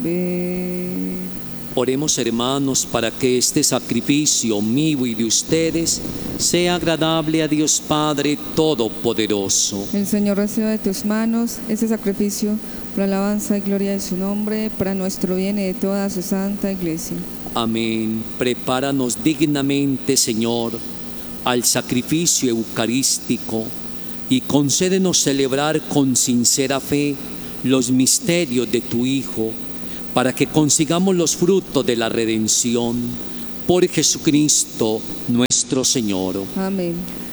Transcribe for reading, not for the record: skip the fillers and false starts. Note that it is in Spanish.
volver. Oremos, hermanos, para que este sacrificio mío y de ustedes sea agradable a Dios Padre Todopoderoso. El Señor reciba de tus manos este sacrificio por alabanza y gloria de su nombre, para nuestro bien y de toda su santa iglesia. Amén. Prepáranos dignamente, Señor, al sacrificio eucarístico y concédenos celebrar con sincera fe los misterios de tu Hijo, para que consigamos los frutos de la redención por Jesucristo nuestro Señor. Amén.